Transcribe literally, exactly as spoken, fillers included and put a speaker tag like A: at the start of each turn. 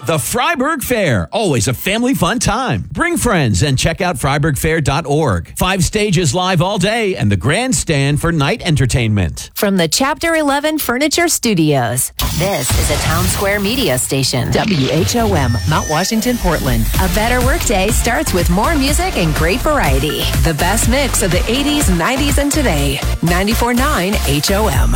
A: The Freiburg Fair, always a family fun time. Bring friends and check out freiburg fair dot org. Five stages live all day and the grandstand for night entertainment.
B: From the Chapter eleven Furniture Studios, this is a Town Square media station. W H O M, Mount Washington, Portland. A better workday starts with more music and great variety. The best mix of the eighties, nineties, and today. ninety-four point nine H O M.